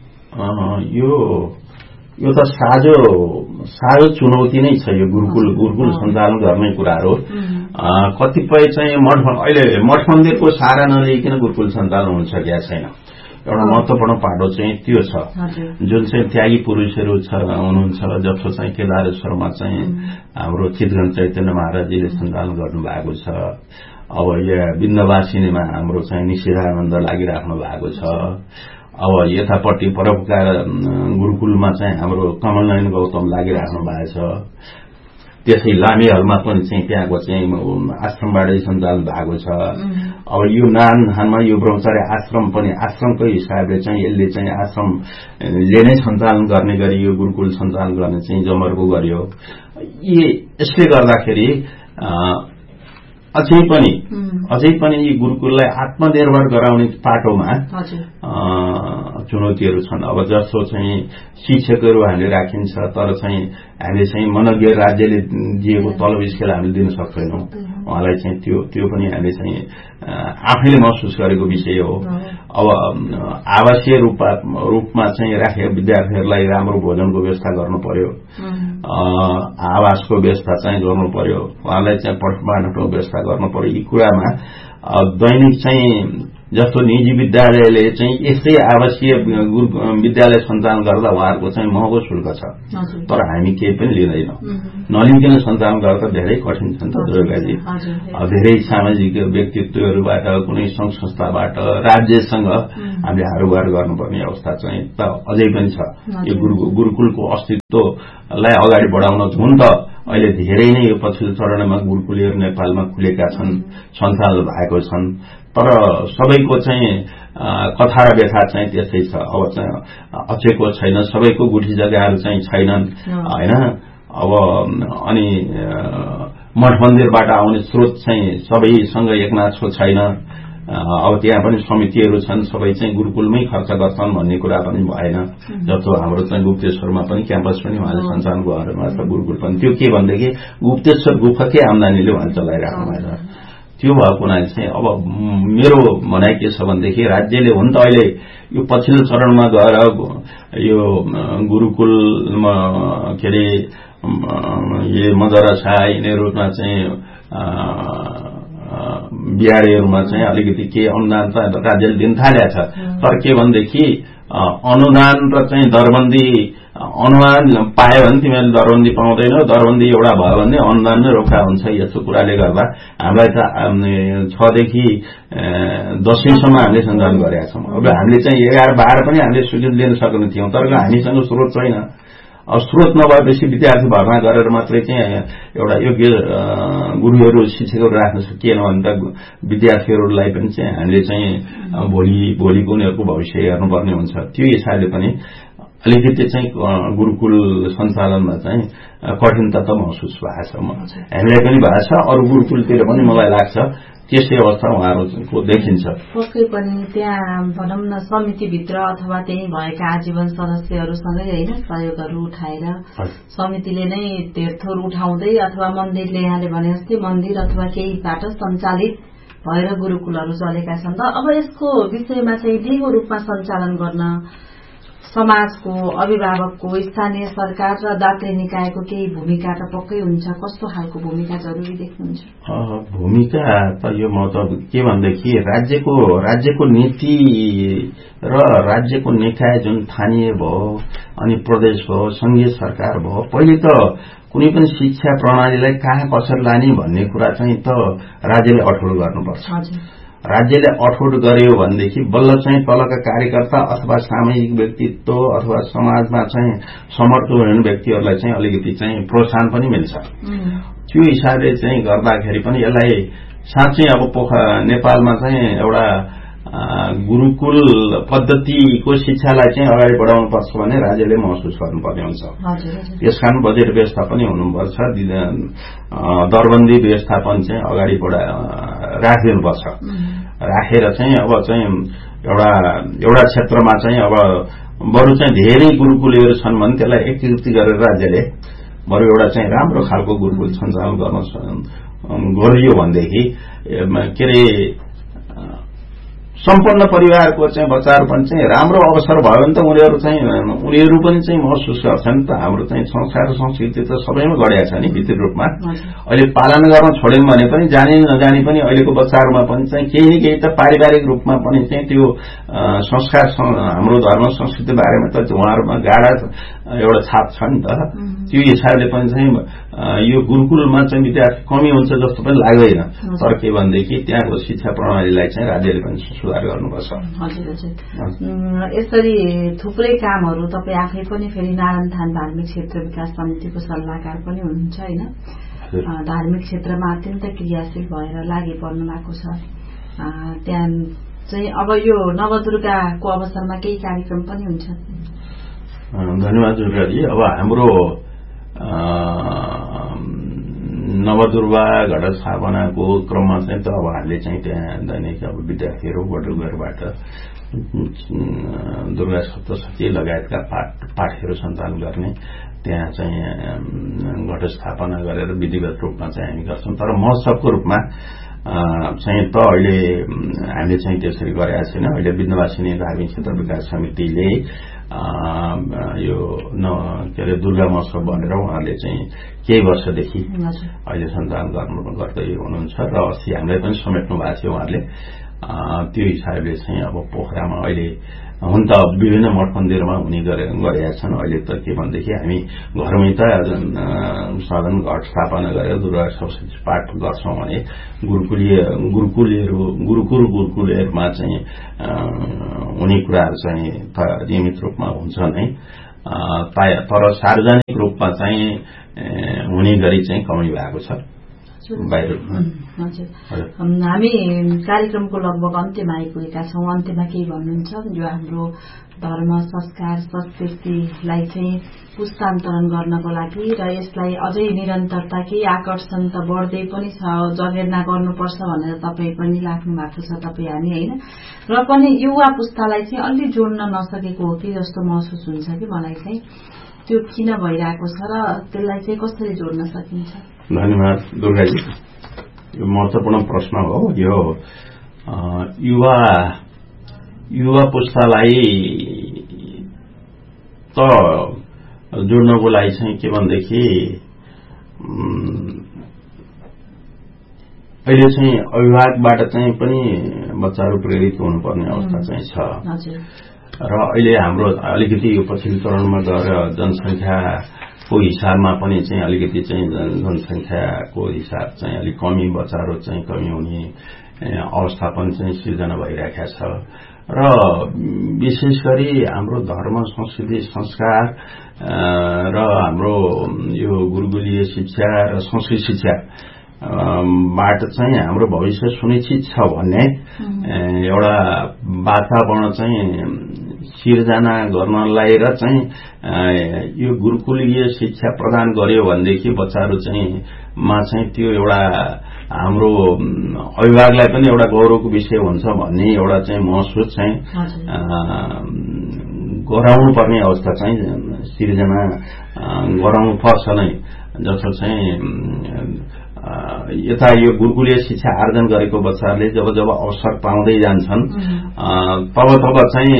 यो त साझो चुनौती नै छ यो गुरुकुल सञ्चालन गर्ने कुराहरू। कतिपय चाहिँ अहिले मठ मन्दिरको सहारा नलिकन गुरुकुल सञ्चालन हुन सकेका छैन। एउटा महत्वपूर्ण पाटो चाहिँ त्यो छ, जुन चाहिँ त्यागी पुरुषहरू हुनुहुन्छ, जस्तो चाहिँ केदारेश्वरमा चाहिँ हाम्रो चितगन चैतन्य महाराजजीले सञ्चालन गर्नुभएको छ। अब यहाँ विन्ध्यवासिनीमा हाम्रो चाहिँ निषेधानन्द लागिराख्नु भएको छ। अब यतापट्टि परोपकार गुरुकुलमा चाहिँ हाम्रो कमलनयन गौतम लागिराख्नु भएको छ। त्यसै लामीहरुमा पनि चाहिँ त्यहाँको चाहिँ आश्रमबाटै सञ्चालन भएको छ। अब यो नानहानमा यो ब्रह्मचारी आश्रम पनि आश्रमकै हिसाबले चाहिँ यसले चाहिँ आश्रमले नै सञ्चालन गर्ने गरी यो गुरुकुल सञ्चालन गर्ने चाहिँ जमर्को गर्यो। यसले गर्दाखेरि अझै पनि यी गुरुकुललाई आत्मनिर्भर गराउने पाटोमा चुनौतीहरू छन्। अब जस्तो चाहिँ शिक्षकहरू हामीले राखिन्छ, तर चाहिँ हामीले चाहिँ मनज्ञ राज्यले दिएको तलब स्केल हामीले दिन सक्दैनौं। उहाँलाई चाहिँ त्यो पनि हामीले चाहिँ आफैले महसुस गरेको विषय हो। अब आवासीय रूपमा चाहिँ राखेका विद्यार्थीहरूलाई राम्रो भोजनको व्यवस्था गर्नु पर्यो, आवासको व्यवस्था चाहिँ गर्नु पर्यो, उहाँलाई चाहिँ पठनपाठनको व्यवस्था गर्नु पर्यो। यी कुरामा दैनिक चाहिँ जस्तो निजी विद्यालयले चाहिँ यस्तै आवासीय विद्यालय सञ्चालन गर्दा उहाँहरूको चाहिँ महँगो शुल्क छ, तर हामी केही पनि लिँदैनौं। नलिकन सञ्चालन गर्दा धेरै कठिन छ नि त दुर्गाजी। धेरै सामाजिक व्यक्तित्वहरूबाट, कुनै संघ संस्थाबाट, राज्यसँग हामीले हारोबार गर्नुपर्ने अवस्था चाहिँ त अझै पनि छ। यो गुरुकुलको अस्तित्वलाई अगाडि बढाउन हुन त अहिले धेरै नै यो पछिल्लो चरणमा गुरुकुलहरू नेपालमा खुलेका छन्, सञ्चालन भएको छन्, तर सबैको चाहिँ कथा र व्यथा चाहिँ त्यस्तै छ। अब चाहिँ अचेको छैन, सबैको गुठी जग्गाहरू चाहिँ छैनन् हैन। अब अनि मठ मन्दिरबाट आउने स्रोत चाहिँ सबैसँग एकनासको छैन। अब त्यहाँ पनि समितिहरू छन्, सबै चाहिँ गुरुकुलमै खर्च गर्छन् भन्ने कुरा पनि भएन। जस्तो हाम्रो चाहिँ गुप्तेश्वरमा पनि क्याम्पस पनि उहाँले सञ्चालन गर्नुभएको छ, गुरुकुल पनि। त्यो के भनेदेखि गुप्तेश्वर गुफाकै आम्दानीले उहाँले चलाइराख्नु भएको छ। त्यो भएको हुनाले चाहिँ अब मेरो भनाइ के छ भनेदेखि राज्यले हुन त अहिले यो पछिल्लो चरणमा गएर यो गुरुकुलमा के अरे यो मदरसा यिनीहरूमा चाहिँ बिहारीहरूमा चाहिँ अलिकति के अनुदान त राज्यले दिन थालेको छ। तर के भनेदेखि अनुदान र चाहिँ दरबन्दी, अनुदान पायो भने तिमीहरूले दरबन्दी पाउँदैनौ, दरबन्दी एउटा भयो भने अनुदान नै रोका हुन्छ। यस्तो कुराले गर्दा हामीलाई त 6 देखि 10वींसम्म हामीले सञ्चालन गरेका छौं। अब हामीले चाहिँ 11-12 पनि हामीले स्वीकृति लिन सक्ने थियौं, तर हामीसँग स्रोत छैन। अब स्रोत नभएपछि विद्यार्थी भर्ना गरेर मात्रै चाहिँ एउटा योग्य गुरुहरू शिक्षकहरू राख्न सकिएन भने त विद्यार्थीहरूलाई पनि चाहिँ हामीले चाहिँ भोलिको उनीहरूको भविष्य हेर्नुपर्ने हुन्छ। त्यो हिसाबले पनि अलिकति चाहिँ गुरुकुल सञ्चालनमा चाहिँ कठिनता त महसुस भएको छ हामीलाई पनि भएको छ अरू गुरुकुलतिर पनि मलाई लाग्छ त्यस्तै अवस्था उहाँहरूको देखिन्छ। पक्कै पनि त्यहाँ भनौँ न समितिभित्र अथवा त्यही भएका आजीवन सदस्यहरूसँगै होइन सहयोगहरू उठाएर समितिले नै धेरथोर उठाउँदै अथवा मन्दिरले यहाँले भने जस्तै मन्दिर अथवा केहीबाट सञ्चालित भएर गुरुकुलहरू चलेका छन्। त अब यसको विषयमा चाहिँ दिगो रूपमा सञ्चालन गर्न समाजको अभिभावकको स्थानीय सरकार र दात्री निकायको केही भूमिका त पक्कै हुन्छ। कस्तो खालको भूमिका जरुरी देख्नुहुन्छ? भूमिका त यो म त के भन्देखि राज्यको नीति र राज्यको निकाय जुन स्थानीय भयो अनि प्रदेश भयो संघीय सरकार भयो पहिले त कुनै पनि शिक्षा प्रणालीलाई कहाँ कसरी लाने भन्ने कुरा चाहिँ त राज्यले अठोट गर्नुपर्छ। राज्यले अठोट गर्यो भनेदेखि बल्ल चाहिँ तलका कार्यकर्ता अथवा सामाजिक व्यक्तित्व अथवा समाजमा चाहिँ समर्थ हुने व्यक्तिहरूलाई चाहिँ अलिकति चाहिँ प्रोत्साहन पनि मिल्छ। त्यो हिसाबले चाहिँ गर्दाखेरि पनि यसलाई साँच्चै अब नेपालमा चाहिँ एउटा गुरुकुल पद्धतिको शिक्षालाई चाहिँ अगाडि बढाउनु पर्छ भने राज्यले महसुस गर्नुपर्ने हुन्छ। त्यसकारण बजेट व्यवस्थापन हुनुपर्छ, दरबन्दी व्यवस्थापन चाहिँ अगाडि राखिदिनुपर्छ। राखेर चाहिँ अब चाहिँ एउटा क्षेत्रमा चाहिँ अब बरु चाहिँ धेरै गुरुकुलहरू छन् भने त्यसलाई एकीकृत गरेर राज्यले बरु एउटा चाहिँ राम्रो खालको गुरुकुल सञ्चालन गरियो भनेदेखि के अरे सम्पन्न परिवारको चाहिँ बच्चाहरू पनि चाहिँ राम्रो अवसर भयो भने त उनीहरू पनि चाहिँ महसुस गर्छन् त हाम्रो चाहिँ संस्कार र संस्कृति त सबैमा गढेको छ नि भित्री रूपमा। अहिले पालन गर्न छोड्यौं भने पनि जाने नजाने पनि अहिलेको बच्चाहरूमा पनि चाहिँ केही न केही त पारिवारिक रूपमा पनि चाहिँ त्यो संस्कार हाम्रो धर्म संस्कृति बारेमा त उहाँहरूमा गाढा एउटा छाप छ नि त। त्यो हिसाबले पनि चाहिँ यो गुरुकुलमा चाहिँ विद्यार्थी कमी हुन्छ जस्तो पनि लाग्दैन। तर के भनेदेखि त्यहाँको शिक्षा प्रणालीलाई चाहिँ राज्यले पनि सुधार गर्नुपर्छ। यसरी थुप्रै कामहरू तपाईँ आफै पनि फेरि नारायणथान धार्मिक क्षेत्र विकास समितिको सल्लाहकार पनि हुनुहुन्छ होइन? धार्मिक क्षेत्रमा अत्यन्त क्रियाशील भएर लागि पर्नु भएको छ। त्यहाँ चाहिँ अब यो नवदुर्गाको अवसरमा केही कार्यक्रम पनि हुन्छ? धन्यवाद दुर्गाजी। अब हाम्रो नवदुर्गा घट स्थापनाको क्रममा चाहिँ त अब हामीले चाहिँ त्यहाँ दैनिक अब विद्यार्थीहरू वटुगरबाट दुर्गा सप्तशती लगायतका पाठहरू सञ्चालन गर्ने त्यहाँ चाहिँ घट स्थापना गरेर विधिगत रूपमा चाहिँ हामी गर्छौं। तर महोत्सवको रूपमा चाहिँ त अहिले हामीले चाहिँ त्यसरी गरेका छैन। अहिले विन्ध्यवासिनी धार्मिक क्षेत्र विकास समितिले यो के अरे दुर्गा महोत्सव भनेर उहाँले चाहिँ केही वर्षदेखि अहिले सञ्चालन गर्दै हुनुहुन्छ र अस्ति हामीलाई पनि समेट्नु भएको थियो उहाँले। त्यो हिसाबले चाहिँ अब पोखरामा अहिले हुन त विभिन्न मठ मन्दिरमा हुने गरेका छन्। अहिले त के भनेदेखि हामी घरमै त सदन घट स्थापना गरेर दुर्गा सप्तशती पाठ गर्छौं भने गुरुकुलहरूमा चाहिँ हुने कुराहरू चाहिँ नियमित रूपमा हुन्छ नै। तर सार्वजनिक रूपमा चाहिँ हुने गरी चाहिँ कमी भएको छ बाहिर। हामी कार्यक्रमको लगभग अन्त्यमा आइपुगेका छौं। अन्त्यमा केही भन्नुहुन्छ? यो हाम्रो धर्म संस्कार संस्कृतिलाई चाहिँ पुस्तान्तरण गर्नको लागि र यसलाई अझै निरन्तरता केही आकर्षण त बढ्दै पनि छ, जगेर्ना गर्नुपर्छ भनेर तपाईँ पनि लाग्नु भएको छ, तपाईँ हामी होइन? र पनि युवा पुस्तालाई चाहिँ अलि जोड्न नसकेको हो कि जस्तो महसुस हुन्छ कि मलाई चाहिँ। त्यो किन भइरहेको छ र त्यसलाई चाहिँ कसरी जोड्न सकिन्छ? धन्यवाद दुर्गाजी। यो महत्वपूर्ण प्रश्न हो। यो युवा पुस्तालाई त जोड्नको लागि चाहिँ के भनेदेखि अहिले चाहिँ अभिभावकबाट चाहिँ पनि बच्चाहरू प्रेरित हुनुपर्ने अवस्था चाहिँ छ। र अहिले हाम्रो अलिकति यो पछिल्लो चरणमा गएर जनसंख्याको हिसाबमा पनि चाहिँ अलिकति चाहिँ जनसंख्याको हिसाब चाहिँ अलिक कमी बच्चाहरू चाहिँ कमी हुने अवस्था पनि चाहिँ सृजना भइरहेका छ। र विशेष गरी हाम्रो धर्म संस्कृति संस्कार र हाम्रो यो गुरुकुलीय शिक्षा र संस्कृत शिक्षा बाट चाहिँ हाम्रो भविष्य सुनिश्चित छ भन्ने एउटा वातावरण चाहिँ सिर्जना गर्नलाई र चाहिँ यो गुरुकुलीय शिक्षा प्रदान गर्यो भनेदेखि बच्चाहरू चाहिँ मा चाहिँ त्यो एउटा हाम्रो अभिभावकलाई पनि एउटा गौरवको विषय हुन्छ भन्ने एउटा चाहिँ महसुस चाहिँ गराउनु पर्ने अवस्था चाहिँ सिर्जना गराउनु पर्छ नै। जसो चाहिँ यता यो गुरुकुलीय शिक्षा आर्जन गरेको बच्चाहरूले जब जब अवसर पाउँदै जान्छन् तब तब चाहिँ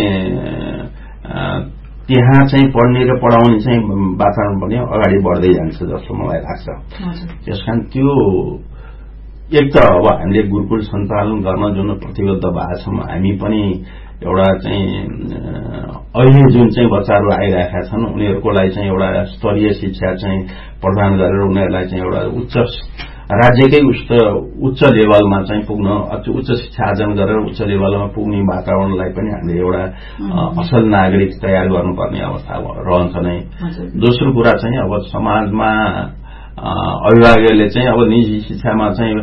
त्यहाँ चाहिँ पढ्ने र पढाउने चाहिँ वातावरण पनि अगाडि बढ्दै जान्छ जस्तो मलाई लाग्छ। त्यसकारण त्यो एक त अब हामीले गुरुकुल सञ्चालन गर्न जुन प्रतिबद्ध भएका छौँ हामी पनि एउटा चाहिँ अहिले जुन चाहिँ बच्चाहरू आइरहेका छन् उनीहरूको लागि चाहिँ एउटा स्तरीय शिक्षा चाहिँ प्रदान गरेर उनीहरूलाई चाहिँ एउटा उच्च राज्यकै उच्च लेभलमा चाहिँ पुग्न उच्च शिक्षा आर्जन गरेर उच्च लेभलमा पुग्ने वातावरणलाई पनि हामीले एउटा असल नागरिक तयार गर्नुपर्ने अवस्था रहन्छ नै। दोस्रो कुरा चाहिँ अब समाजमा अभिभावकहरूले चाहिँ अब निजी शिक्षामा चाहिँ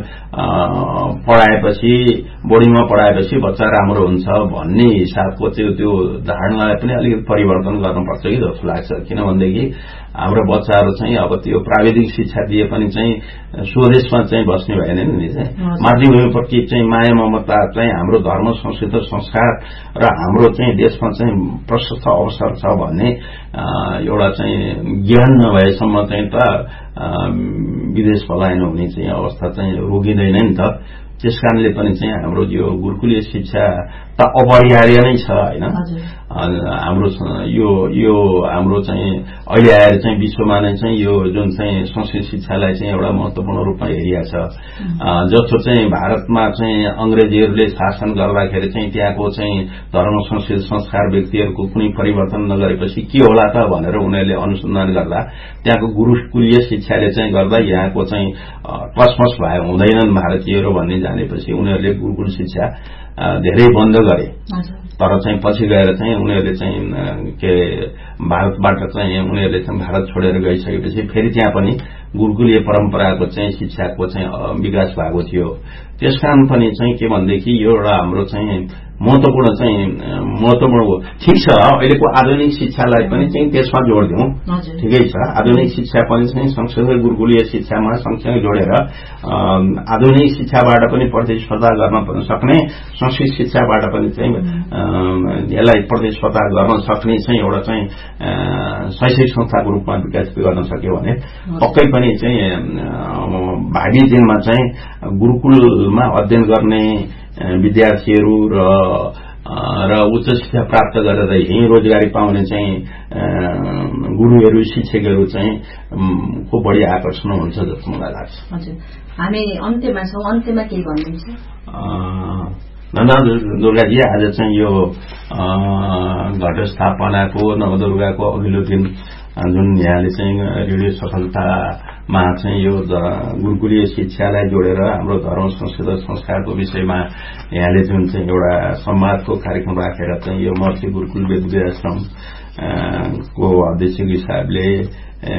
पढाएपछि बोर्डिङमा पढाएपछि बच्चा राम्रो हुन्छ भन्ने हिसाबको त्यो धारणालाई पनि अलिकति परिवर्तन गर्नुपर्छ कि जस्तो लाग्छ। किनभनेदेखि हाम्रो बच्चाहरू चाहिँ अब त्यो प्राविधिक शिक्षा दिए पनि चाहिँ स्वदेशमा चाहिँ बस्ने भएन नि चाहिँ मातृभूमिप्रति चाहिँ माया ममता चाहिँ हाम्रो धर्म संस्कृति संस्कार र हाम्रो चाहिँ देशमा चाहिँ प्रशस्त अवसर छ भन्ने एउटा चाहिँ ज्ञान नभएसम्म चाहिँ त विदेश पलायन हुने चाहिँ अवस्था चाहिँ रोकिँदैन नि त। त्यसकारणले पनि चाहिँ हाम्रो यो गुरुकुलीय शिक्षा त अपरिहार्य नै छ हैन। हाम्रो यो हाम्रो चाहिँ अहिले आएर चाहिँ विश्वमा नै चाहिँ यो जुन चाहिँ संस्कृत शिक्षालाई चाहिँ एउटा महत्वपूर्ण रूपमा हेरिया छ। जस्तो चाहिँ भारतमा चाहिँ अंग्रेजीहरूले शासन गर्दाखेरि चाहिँ त्यहाँको चाहिँ धर्म संस्कृति संस्कार व्यक्तिहरूको कुनै परिवर्तन नगरेपछि के होला त भनेर उनीहरूले अनुसन्धान गर्दा त्यहाँको गुरुकुलीय शिक्षाले चाहिँ गर्दा यहाँको चाहिँ टसमस भए हुँदैनन् भारतीयहरू भन्ने जानेपछि उनीहरूले गुरुकुल शिक्षा धेरै बन्द गरे। तर चाहिँ पछि गएर चाहिँ उनीहरूले चाहिँ के भारतबाट चाहिँ उनीहरूले चाहिँ भारत छोडेर गइसकेपछि फेरि त्यहाँ पनि गुरुकुलीय परम्पराको चाहिँ शिक्षाको चाहिँ विकास भएको थियो। त्यसकारण पनि चाहिँ के भनेदेखि यो एउटा हाम्रो चाहिँ महत्वपूर्ण ठिक छ। अहिलेको आधुनिक शिक्षालाई पनि चाहिँ त्यसमा जोड दिउँ ठिकै छ। आधुनिक शिक्षा पनि चाहिँ सँगसँगै गुरुकुलीय शिक्षामा सँगसँगै जोडेर आधुनिक शिक्षाबाट पनि प्रतिस्पर्धा गर्न सक्ने संस्कृत शिक्षाबाट पनि चाहिँ यसलाई प्रतिस्पर्धा गर्न सक्ने चाहिँ एउटा चाहिँ शैक्षिक संस्थाको रूपमा विकास गर्न सक्यो भने पक्कै पनि चाहिँ भावी दिनमा चाहिँ गुरुकुलमा अध्ययन गर्ने विद्यार्थीहरू र उच्च शिक्षा प्राप्त गरेर यही रोजगारी पाउने चाहिँ गुरुहरू शिक्षकहरू चाहिँ को बढी आकर्षण हुन्छ जस्तो मलाई लाग्छ। हजुर, हामी अन्त्यमा छौँ, अन्त्यमा के भन्नुहुन्छ? दुर्गाजी आज चाहिँ यो घटस्थापनाको नवदुर्गाको अघिल्लो दिन जुन यहाँले चाहिँ रेडियो सफलतामा चाहिँ यो गुरुकुलीय शिक्षालाई जोडेर हाम्रो धर्म संस्कृति संस्कारको विषयमा यहाँले जुन चाहिँ एउटा संवादको कार्यक्रम राखेर चाहिँ यो महर्षि गुरुकुल वेद विद्याश्रम को अध्यक्षको हिसाबले